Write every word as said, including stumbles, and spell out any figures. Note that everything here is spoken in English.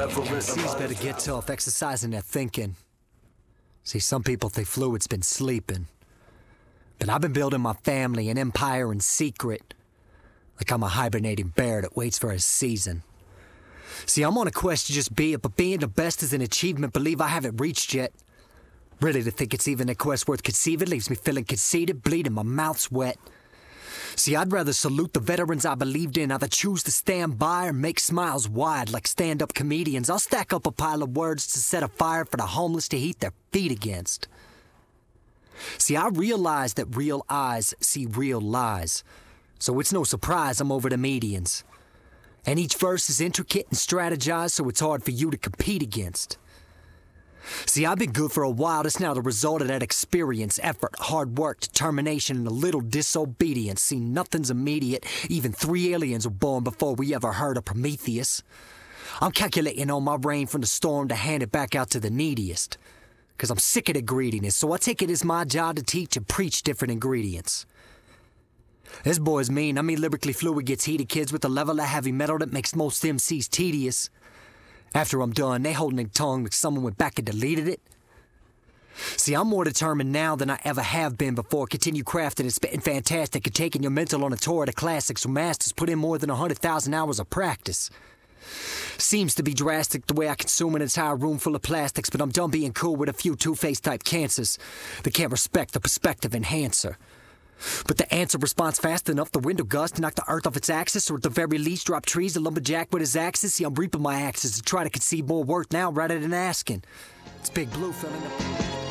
C's better get tough, exercising their thinking. See, some people think Fluid's been sleeping. But I've been building my family, an empire in secret. Like I'm a hibernating bear that waits for his season. See, I'm on a quest to just be it, but being the best is an achievement believe I haven't reached yet. Really to think it's even a quest worth conceiving leaves me feeling conceited, bleeding, my mouth's wet. See, I'd rather salute the veterans I believed in, either choose to stand by or make smiles wide like stand-up comedians. I'll stack up a pile of words to set a fire for the homeless to heat their feet against. See, I realize that real eyes see real lies, so it's no surprise I'm over the medians. And each verse is intricate and strategized, so it's hard for you to compete against. See, I've been good for a while. That's now the result of that experience, effort, hard work, determination, and a little disobedience. See, nothing's immediate. Even three aliens were born before we ever heard of Prometheus. I'm calculating on my rain from the storm to hand it back out to the neediest. Cause I'm sick of the greediness, so I take it as my job to teach and preach different ingredients. This boy's mean. I mean, lyrically Fluid gets heated kids with a level of heavy metal that makes most M Cs tedious. After I'm done, they holding their tongue like someone went back and deleted it. See, I'm more determined now than I ever have been before. Continue crafting and spitting fantastic and taking your mental on a tour of the classics where masters put in more than one hundred thousand hours of practice. Seems to be drastic the way I consume an entire room full of plastics, but I'm done being cool with a few two-faced type cancers that can't respect the perspective enhancer. But the answer responds fast enough, the window gust to knock the earth off its axis, or at the very least drop trees, a lumberjack with his axes. See, I'm reaping my axes to try to concede more worth now rather than asking. It's Big Blue filling up.